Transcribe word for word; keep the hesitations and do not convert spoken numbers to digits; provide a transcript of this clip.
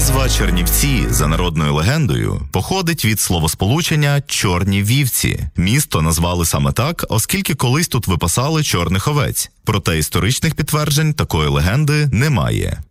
Назва Чернівці, за народною легендою, походить від словосполучення «чорні вівці». Місто назвали саме так, оскільки колись тут випасали чорних овець. Проте історичних підтверджень такої легенди немає.